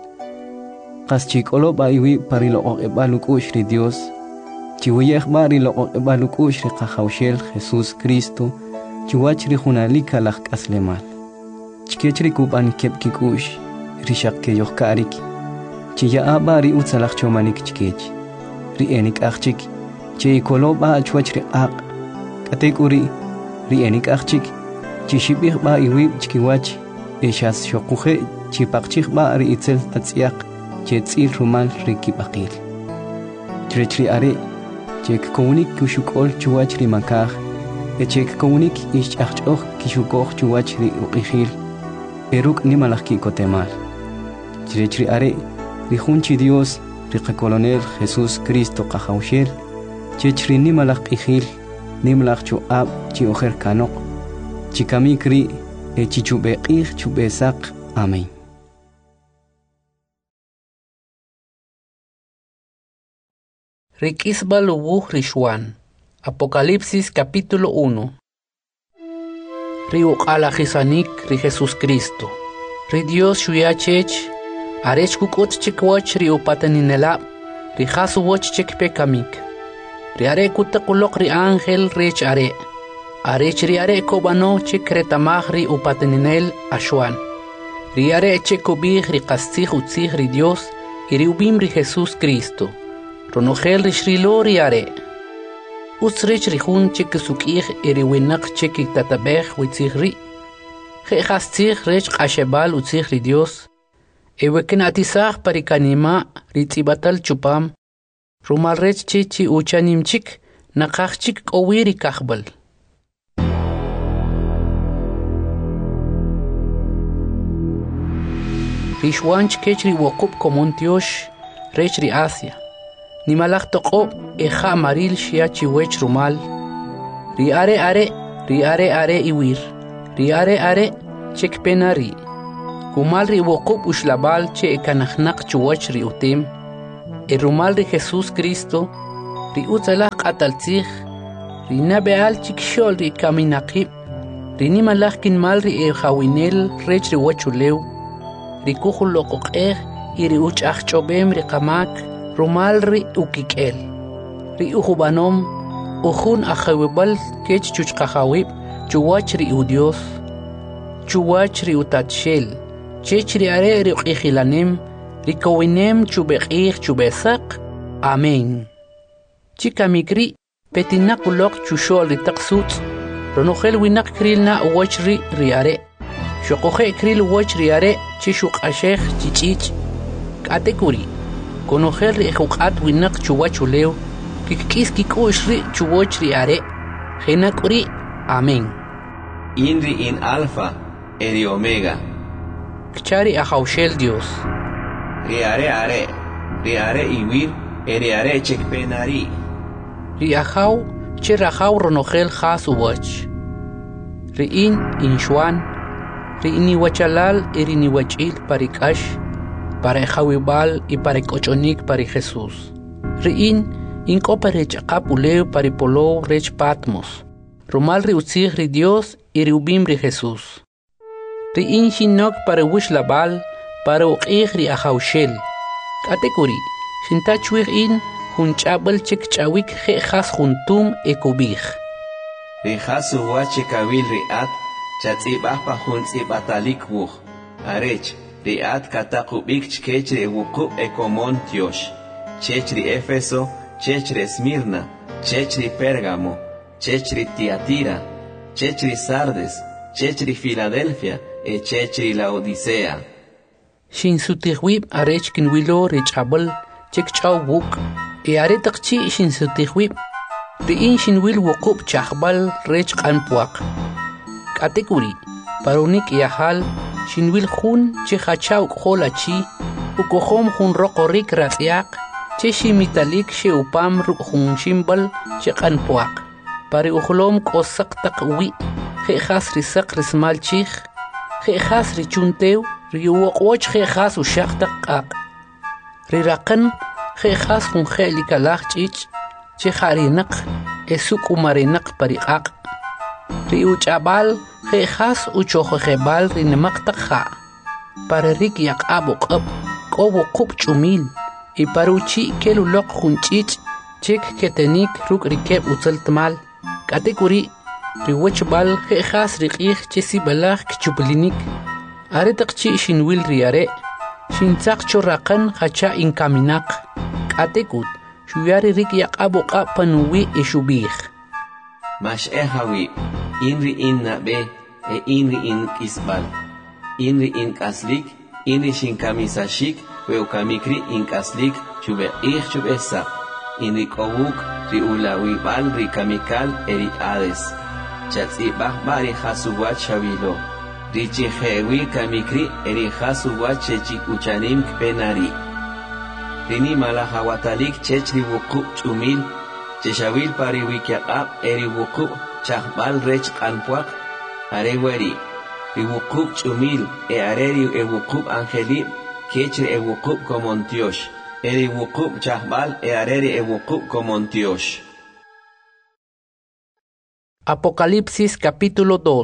qas chikolo baiwi pariloq e balukush ri Dios chiwiyej bari loqoq e balukush ri qajawshel Jesús Cristo chiwach ri junalika laj k'aslemal chikech ri kuban kep kikush ri shaq ke yoqkarik chiya bari utzalaj chomanik chikech ri enik achchik chi kolo ba chwach ri aq katekuri ri enik achchik chi shibih ba iwi chikiwach e shas shoquje chi paqchig ba ri itzel tatsiaq che tzil rumal ri kibaqil chri are chek komunik kushukol chuwach ri makaj e chek komunik ish achchoj kishukoj chuwach ri uqijil eruk nimalaj kikotemal chri chri are ri junchi Dios ri qakolonel Jesús Cristo qajawshel chechri nimalaj qijil nimalaj chuab chi ojer kanok chikamikri e chichubeqij chubesaq amén. Rikisbal ubuj Rishwan. Apocalipsis capítulo uno. Ri uqalajisanik ri Jesús Cristo. Ri Dios shuyachech. Arech kukot chikwach ri upataninela. Ri hasuwoch chikpekamik. Ri are kutakulok ri ángel rech are. Arech ri are kobano chikretamaj ri upataninel ashwan. Ri are chekobij ri qastij utzij ri Dios. Y ri ubim ri Jesús Cristo. Ronogel rishrilo ri are. Utsrich rihun chik sukih eri winak chik tatabej witzig ri. Je hastzig rech qashebal utzig ri Dios. Ewekin atisaj parikanima ri tzibatal chupam. Rumal rech chichi uchanim chik nakaj chik kowiri kahbal. Rishwanch kech ri wakub komontiosh rech ri Asia. Ni malach toqo eja maril shia chiwech rumal. Ri are are, ri are are iwir. Ri are are chek penari. kumal ri woqub ushlabal che ekanaknak chuwach ri utim, e rumal ri Jesus Cristo, ri utzalak ataltzich, ri nabeal chikshol ri kaminakib, ri nimalak kinmal ri e hawinel rech ri wachulew, ri kuhul loqoqer, i ri uchach chobem ri kamak, rumal ri ukikel, ri uhubanom, uhun akhawibal kech chuchkahawib, chuwach ri udios, chuwach ri utatshel, chech ri are ri uqihilanem, ri kawinem chubeqih chubesak, amen. Chika mikri, petinak ulok chushol ri taksut, ronohel winak kril na uwach ri ri are, shokohe kril uwach ri are, chishuk ashech chichich, katekuri, konohel ri ehukat winak chuwach ulew, kikis kikush ri chuwach ri are, henakuri, amen. Inri in alfa, eri omega. Kchari ahaushel Dios. Ri are are, ri are iwir, eri are chekpenari. Ri ahau, che rahau ronohel has uwach. Ri in inshuan, ri ini wachalal eri ni wachil parikash, para hawibal y para kochonik para Jesús. Ri in, inko para chakapuleo para polo rech patmos. Rumal ri utzih ri Dios y ri ubim ri Jesús. Ri in shinok para wish labal, para uqih ri ahaushel. Katekuri, shintachuig in, hunchabal chik chawik je khas juntum ekubih. Ri khasu wache kawil ri at, chatzibah pa huntzibatalik wuch. Arech, ri at katakubik chkech ri wuku ekomon tiosh. Chech ri Efeso, chech ri Esmirna, chech ri Pérgamo, chech ri Tiatira, chech ri Sardes, chech ri Filadelfia, e chech ri Laodicea. Shin sutihwib arech kinwilo richabal chik chaw wuk, e are takchi shin sutihwib. Ri in shin wil wukub chahbal rech kanpuak. Katekuri, parunik yahal, shin wil hun che hachaw kholachi, ukohom hun rokorik ratyak, che shimitalik she upam hun shimbal che kanpuak. Pari uhlom kosak takwi, he khas risak rismal chich, he khas richuntew, riuoch he khas ushak takak. Rirakan, he khas hun khelikalach chich, che harinak, esuk umarinak pariak. Riuchabal, he khas uchohebal rinemak takha. Para rik yak abok up, kobo kup chumil, y paruchi kelulok hunchich, chek ketenik ruk rikeb utzeltmal. Katekuri, riwachbal he khas rikih chesi balach kchublinik. Are takchi shinwil riare, shintzak chorakan hacha inkaminak. Katekut, shuyari rik yak abok up panuwi eshubih. Mash ehawi, inri in nabe, e inri in kisbal. Inri in kaslik, inri shinkamisa-shik, weukamikri in kaslik, chube ich chube sap. Inri kowuk, ri ulawibal, ri kamikal, eri ades. Chatzibah bari hasuwat shavilo. Ri chihewi kamikri, eri hasuwat chechik uchanim kpenari. Rini malahawatalik chechri wukub chumil, cheshawil pari wikiaqab, eri wukub chahbal rech kanpuak, areweri. Ri wukub chumil, e areri e wukub angelib, kechri e wukub komontiosh. Eri wukub chahbal, e areri e wukub komontiosh. Apocalipsis capítulo dos.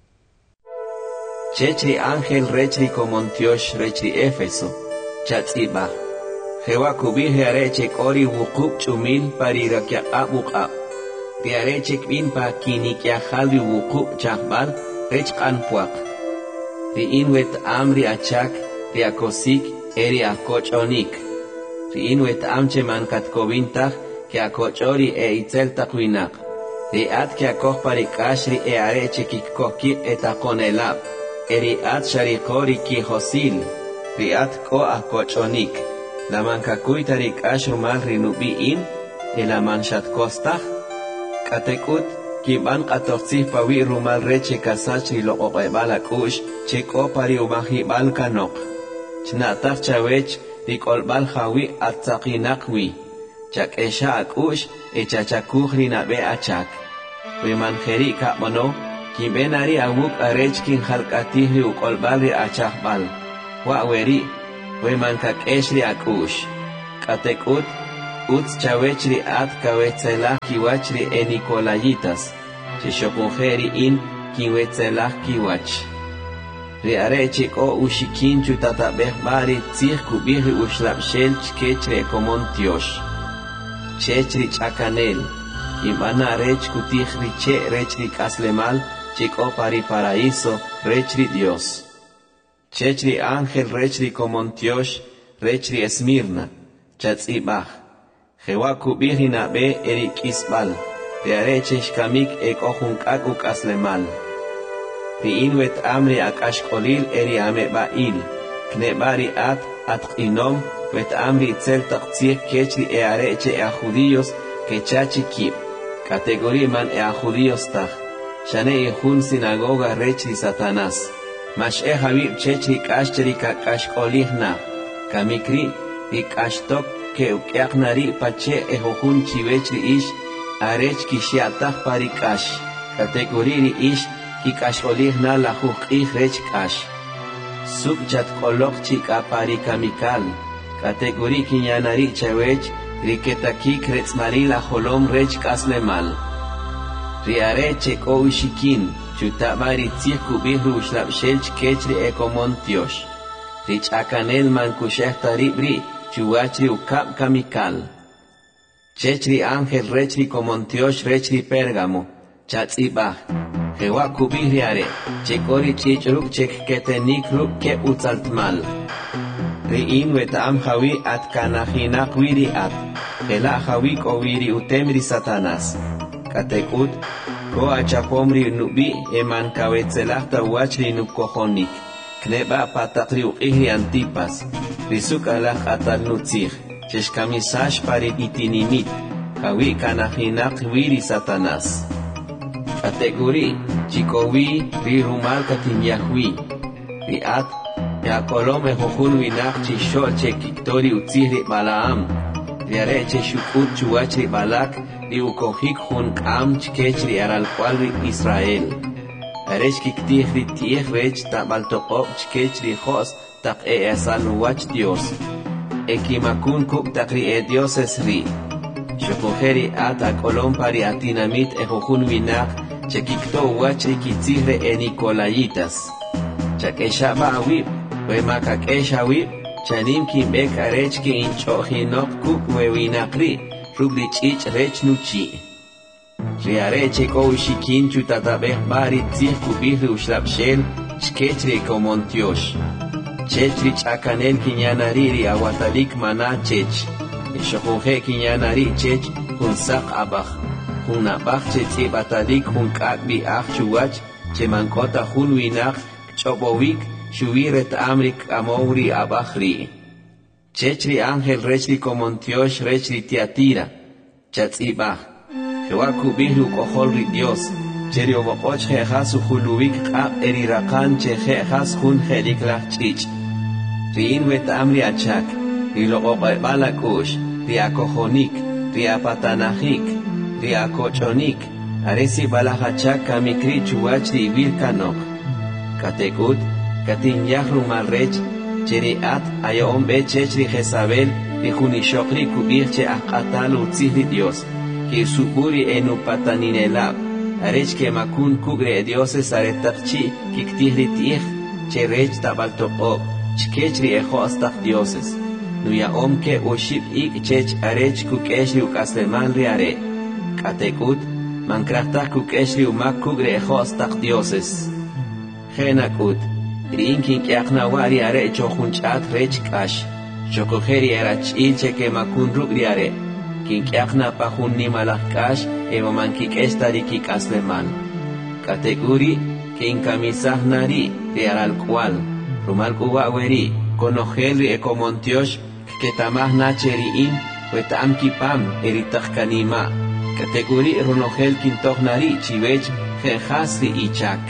Chechri ángel rechri komontiosh rechri Éfeso, chatzibah. Jewa kubihe arechek ori wukub chumil parirakia abukab. Ti arechek bin pa kinikia halri wukub chahbal rech kanpuak. Ti inwet amri achak, ti akosik, eri akochonik. Ti inwet amche mankat kobintach, ki akochori e itzel takwinak. Ri at ki akoch parikashri e arechek ikkoki etakonelab. Eri at sharikori ki hosil. Ri at ko akochonik. La mankakuy tarik ashrumal rinubiin, e la manchat kostach. Katekut, kiban katoxih pawi rumal reche kasachri lo oqebal akush, cheko pari umahibal kanok. Chnatach chawech, rikolbal hawi atzakinakwi. Chak esha akush, e chachakuj rinabe achak. We manjeri kapmono, kin benari awuk arech kin halkatihri ukolbalri achahbal wa weri we manka keshri akush katekut uts chawechri at kawetzelah kiwachri enikolayitas chishokujeri in kinwetzelah kiwach ri arechik o ushikin chutatabeh bari tzih kubihri ushlapshel chkechri komon tiosh chechri chakanel imana rech kutihri che rechri kaslemal chiko pari paraíso rechri Dios chechri ángel rechri komontiosh rechri Esmirna chatzibach jewa kubihri nabe erik isbal de arechesh kamik ek ojunkak kaslemal ri inwet amri akashkolil eri ame bail knebari at at inom wet amri tzel taqtzih kechri e areche e a judíos que chachi kib categoría man e a judíos tach shane ihun sinagoga rechri Satanás mash e habib chechri kashchri kakashkolihna kamikri ri kashtok ke ukyaknari pache e hojun chivechri ish arech kishiatach pari kash categoría ri ish ki kashkolihna la hukih rech kash sub chat kolok chika pari kamikal categoría kinyanari chawech riketaki kretzmari la holom rech kaslemal riare cheko ushikin chutabari tzih kubihru ushlapshel chkechri ekomontiosh rich akanel mankusheh taribri chuachri ukab kamikal chechri ángel rechri komontiosh rechri Pérgamo chatzibah jewa kubihri are chekori chichruk chek ketenik ruk ke utzaltmal ri'in wetam hawi at kanahinak wiri at Hela hawik o wiri utemri Satanás katekut ko achapomri nubi eman kawetzelachta wachri nukohonik kneba patatri uqihri antipas risuk alach atal nutzich cheshkamisash pari itinimit hawi kanahinak wiri Satanás kategori chikowi ri rumal katinyahwi ri at ya kolome hojun winach chisho chekiktori utzihri Balaam riareche shukut chuachri Balak ri ukohik hun kam chkechri aral cualri Israel arech kiktihri tieh rech tabaltokop chkechri jos tak e asal wach Dios ekimakun kuk takri e dioses ri shokojeri ata kolom pari atinamit e hojun winach chekikto wachri kitzihre e Nikolayitas chakeshaba awib Wemaka keshawi chanim kimbek arech ki inchohinok kuk wewinakri rubli chich rech nuchi riareche ko ushikin chutatabeh bari tzih kubihri ushlapshel chkechri komontiosh chechri chakanel kinyanariri awatalik mana chech ishokunje kinyanari chech hunsak abach hunabach chetzi batalik hunkakbi ach chuwach chemankota hun winak chobowik Shubiret amrik amouri abachri chechri ángel rechri komontiosh rechri Tiatira chatzibach jewa kubihru koholri Dios cheri obokoch jejas uhulubik qab erirakan che jejas hun jelik lach chich riin wet amri achak riloqoqebalakush riakohonik riapatanahik riakochonik aresi balahachak kamikri chuachri virkanok katekut katin yahru malrech cheri at ayom be chechri Jezabel rijunishokri kubirche akatal utzihri Dios ki suburi enu pataninelab arech ke makun kugre dioses aretakchi kiktihri tih cherech tabaltopo chkechri ejo astach dioses nuya om ke ushib ik chech arech kukeshri ukasleman riare katekut mankrachtach kukeshri umak kugre ejo astach dioses genakut Rinkin kiakna wari are chohunchat rech kash chokojeri erach ilche ke makun rubriare kin kiakna pahun ni malach kash eva mankik estari ki kasleman kategori kin kamisah nari de aral cual rumal kuwaweri konojeli e komontiosh que tamah nacheri in wetam kipam eritach kanima kategori ronojel kin tohnari chivech jehasri ichak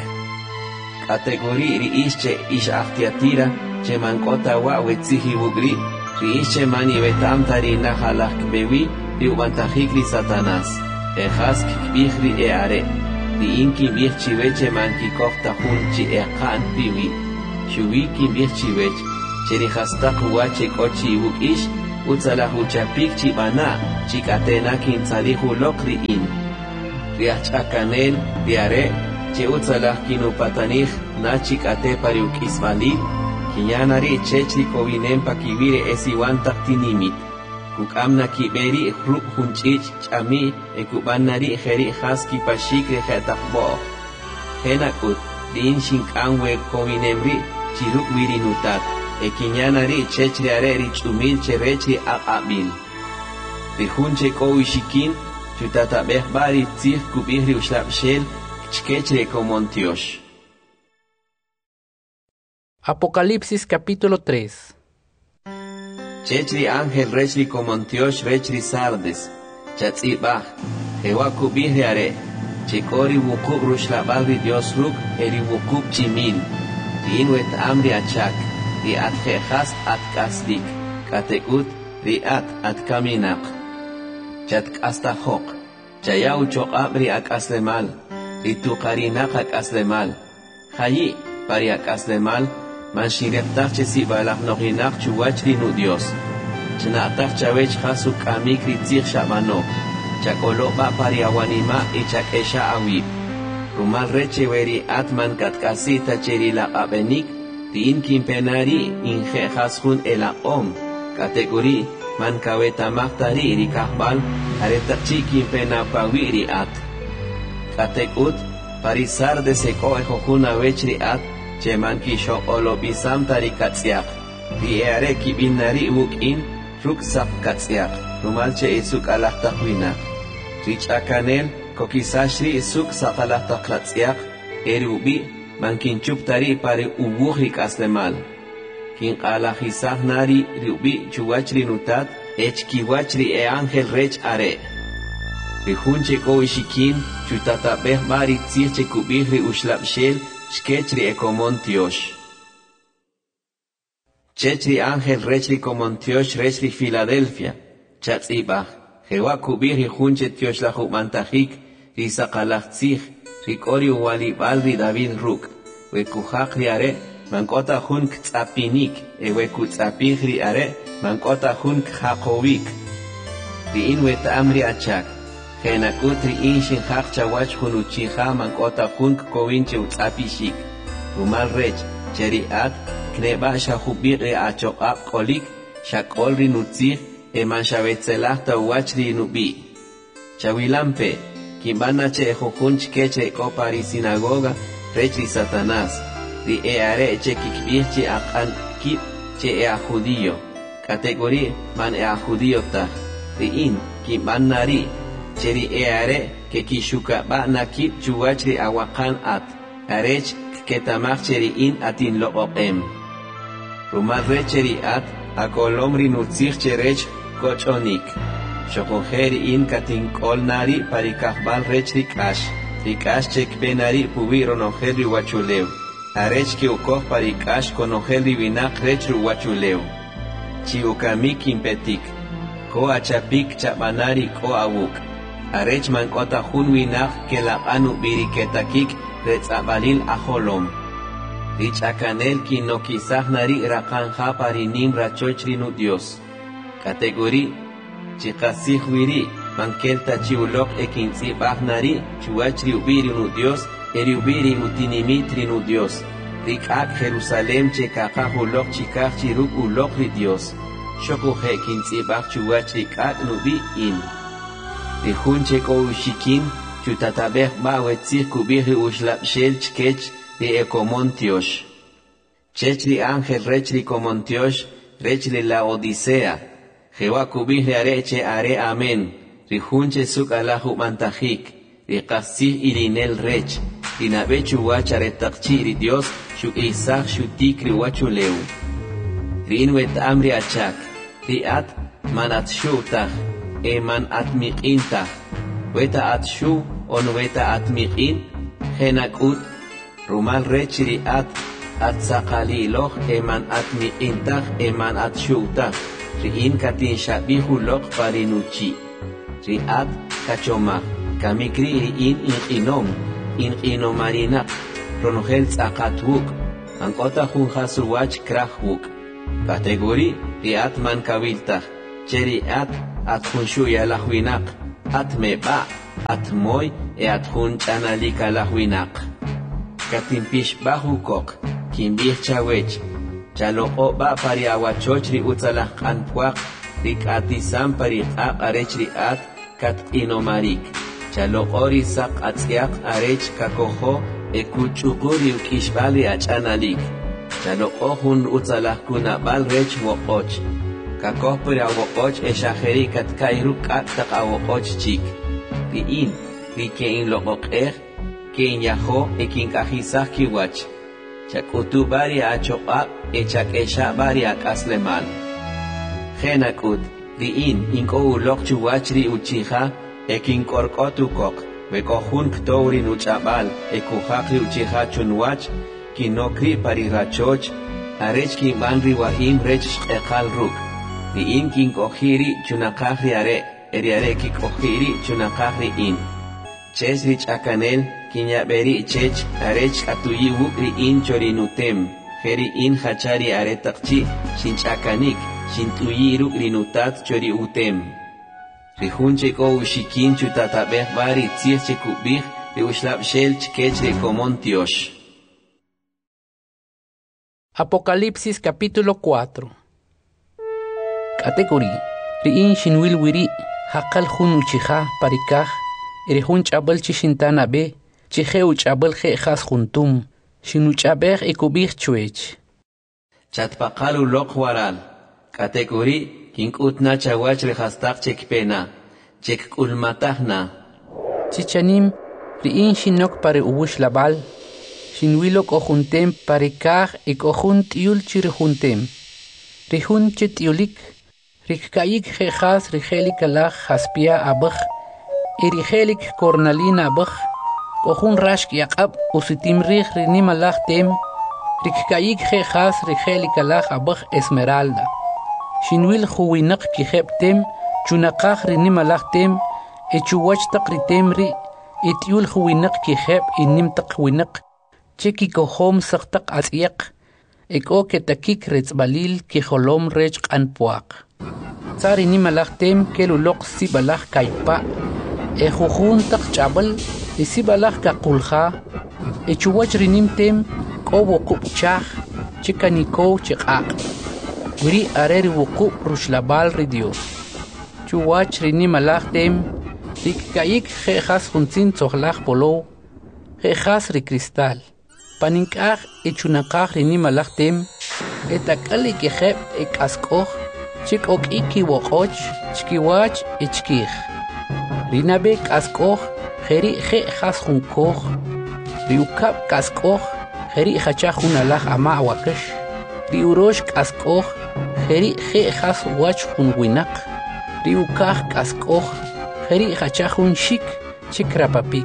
kategori ri ische ish achtiatira che mankota wa wetzihi bugri ri ische mani betam tari nahalach bewi ri ubantajikri Satanás ejaz kikbihri e are di in kim bir chiveche man ki kofta hun chi eqan piwi shuwi kim bir chivech cheri hasta kuwache kochi wukish utsalahu chapik chi bana chikatena kin salihu lokri in riach akanel diare che utsalah kinu patanich na chikate pariuk ismali kinyanari chechri kovinem pakivire esiwan taktinimit kukamna kiberi hruk hunchich chami ekubanari kheri khaski pashikre khatakbo henakut din shinkanwe kovinemri chiruk virinutat ekinyanari chechri areri chumil cherechri aqabil rihunche kowishikin chutatabeh bari tzih kubihri ushlabshel chkechre komontiosh. Apocalipsis capítulo tres. Chechri ángel rechri komontiosh rechri sardes chatzibah hewa kubihri are chekori wukub rushlabahri dios ruk eri wukub chimil tiinwet amri achak riat khehas at kasdik katekut riat at kaminak chat kastahok chayau choqab riak aslemal ritu qarinak ak aslemal khayi pariak aslemal man shireftar chesi balak noginak chuwachri nu dios chnatar chavech khasu kamik ritzich shamano chakolo ba pariawanima y chakesha awib rumal reche weri atman katkasita cheri la abenik tin kimpenari inje khashun ela om kategori man kaweta mahtari rikahbal aretachi kimpena pawiri at katekut parisar de seko ejojuna wechri at cheman kisho olobisam tarikatsiak diere kibinari wukin ruksak katsiak rumal che isuk alahtakwina rich akanel kokisashri isuk sakalahtaklatsiak erubi mankin chuptari pare ubuhrik aslemal kin alajisah nari rubi chuwachri nutat echkiwachri e ángel rech are rihunche kowishikin chutatabeh bari tzirche kubihri ushlabshel chkechri ekomontiosh chechri ángel rechri komontiosh rechri Filadelfia chatzibah hewa kubihri hunche tiosh la humantajik risaqalachtzich rikori uwalibalri David ruk wekujaqri are mankota hun ktzapinik eweku tzapihri are mankota hun kjaqowik riin weta amri achak Genakutri inshin haqcha wach hunuchiha mankota hunk kovinche utzapishik rumal rech cheriat kneba shahubiri achoqab kolik shakolri nutzih eman shavetzelahta wachri nubi chawilampe kimbana che jujunch keche kopari sinagoga rechri Satanás ri eare che kikbihchi aqan kip che ea judío categorí man ea judío ta riin kimbannari cheri eare que kishuka ba nakip chuwachri awakan at arech ketamach cheri in atin loqem rumal recheri at akolomri nutzich cherech kochonik shokoheri in katin kolnari parikahbal rechri kash rikash chek benari pubiro noheri wachuleu arech ki ukoh parikash konoheri vinak rechru wachuleu chiukamik impetik ko achapik chabanari ko awuk arech mankota hunwinach kelaqanu biriketakik retzabalil aholom rich akanel kinokisah nari raqanja parinim rachochri dios categorí chikasih wiri mankelta chiulok ekintzibah nari chuachri ubiri nu dios eri ubiri utinimitri nu dios rikak Jerusalem chekakahulok chikach chiruk ulok ri dios shokuhe kintzibah chuachri kak nubi in rihunche koushikin chutatabeh bawetzih kubihri ushlabshel chkech ri ekomontiosh chechri ángel rechri komontiosh rechri la odisea jewa kubihri areche are amen rihunche suk alahu mantajik riqasih irinel rech rinabechu wachare takchi ri dios shuk isach shutik ri wachuleu rinwet amri achak riat manat shutach eman atmiqinta weta atshu on weta atmiqin henakut rumal rechri at atsaqaliloh eman atmiqintach eman atshutach riin katin shabihu lok parinuchi riat kachomach kamikri riin inqinom in ino marina ronogel tzaqatwuk ankota jun hasruwach krahwuk kategori riat man kavilta cheri at at jun shuya lahwinak at meba at moy e at jun chanalika lahwinak katimpish bahukok kimbih chawech chaloko ba pari awachoch ri utsalah anpuak rik atisam pari aq arech ri at kat inomarik chalokori sak atziak arech kakoho ekuchukuri ukishbali achanalik chaloko hun utsalah kunabal rech wokoch kakoh pari awokoch eshaheri kat kairuk at tak awokoch chik riin rikein lokokeh kein yaho ekin kahisah kiwach chakutu bari achoqa echak esha bari akaslemal Genakut, diin inko ulok chuwachri uchiha, ekin korkotu kok, bekohun ktourin uchabal, ekuhakri uchiha chunwach, kinokri parirachoch, arech kin banri wahim rech ekal ruk, diin kin kohiri chunakahri are, eriare ki kohiri chunakahri in. Ches rich akanel, kinyaberi chech, arech atuyi wukri in chorinutem, heri in hachari are takchi, shinchakanik, Shintuyiru rinutat chori utem. Rihunche ko ushikin chutatabeh bari tsiech kubih ri ushlab shel chkech re comontiosh. Apocalipsis capítulo cuatro. Categorí. Riin shinwil wiri hakal hun uchiha parikah irihun chabal chishintana be chihe uchabal he khas juntum shinuchabeh ekubih chuech. Chatpaqalu lokwaral. Kategori kinkutna chawach rehastak chekpena chek ulmatahna chichanim riin shinok pare ubush labal shinwilok ojuntem pare kaj ik ojunt yul chirjuntem rihun chetiulik rikkaik jejas rigelik alaj haspia abaj irigelik cornalina abaj ojun rashk yaqab usitim rih rinimalaj tem rikkaik jejas rigelik alaj abaj esmeralda Shinwil huwinak kiheptem, chunakah rinimalahtem, echuwach takritemri, etiul huwinak kihep inim takwinak, cheki kohom saktak asyak, eko ketakik retzbalil kiholom rech anpuak. Tsari nimalahtem kelulok sibalach kaipa, ejuhun tak chabal, isibalach kakulha, echuwach rinimtem, kobo kupchah, chikaniko chikak. Wiri areri wuku rushlabal ri Dios. Chuwach rini malachtem, rikkayik jejas juntzin tzohlach polo, jejas ri cristal. Paninkaj echunakaj rini malachtem, etakali kejep ek askoch, chik ok iki wokoch, chkiwach echkij. Rinabek askoch, jeri jejas junkoch, riukap kaskoch, jeri hachaj junalaj ama awakesh. Riurosh kaskoch, Heri jejas wach hun winak, riukaj kaskoch, heri hachahun shik, chikrapapik.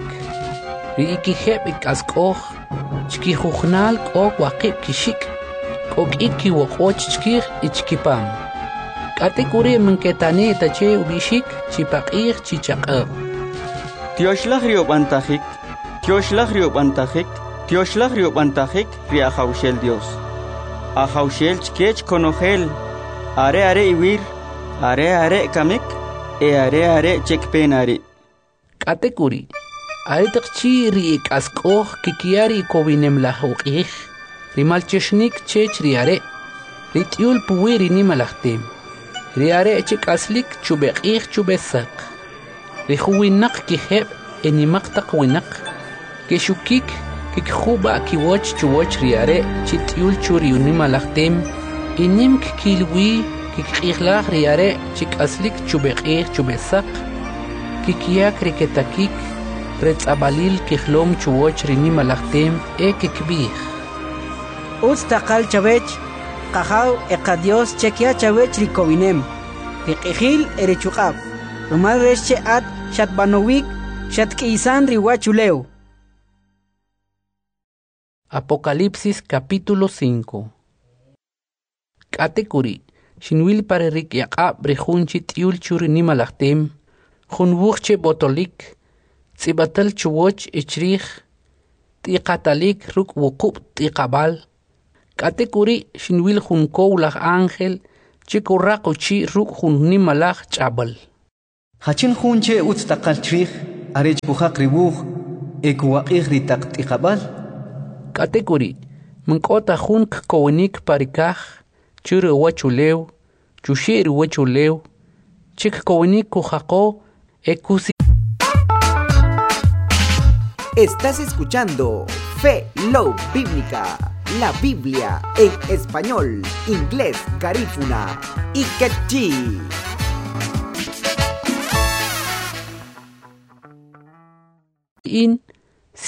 Riikihep kaskoch, chkijuhnal kok wakip kishik, kok iki wakoch chkir ichkipam. Katekuri menketane tache ubishik, chipakir chichakab. Tioshlach riobantajik, tioshlach riobantajik, tioshlach riobantajik, riajaushel Dios. Ajaushel chkech konogel. Are are iwir, are are kamik, e are are chekpenari. Katekuri, are takchi ri kaskoh kikiari kobinem lahokih, rimalcheshnik chech riare, ritiul puwiri nimalachtem, riare chekaslik chubekih chubesak, rihuwinak kiheb enimaktak winak, keshukik kikhuba kiwach chuwach riare chitiul churiunimalachtem, Inim kilwi kikiklah riare chik aslik chubekir chubesak kikiak riketakik retzabalil kihlom chuoch rini malachtem e kikbih. Uts takal chavech kahaw ekadios chekia chavech rikovinem kikihil erechukab rumal resche at shatbanowik shatkiisan riwachuleu. Apocalipsis capítulo cinco. Katekuri, shinwil pare rik yaqab brejunchi tiul churi nimalachtem, junwuchche botolik, tzibatal chuwoch ichrich, tiqatalik ruk wukup tiqabal. Katekuri shinwil hun kowlach ángel, chikurraqo chi ruk hun nimalach chabal. Hachin hunche uts taqal trich, arech buhaq ribuj, ekuwaqih ritaq tiqabal. Katekuri, mnkota hun kkowenik parikaj, churu wachulew, chushir wachulew, chik kowenik kujaqo, ekusi. Estás escuchando Fe Love Bíblica, la Biblia en español, inglés, garífuna y quechí. In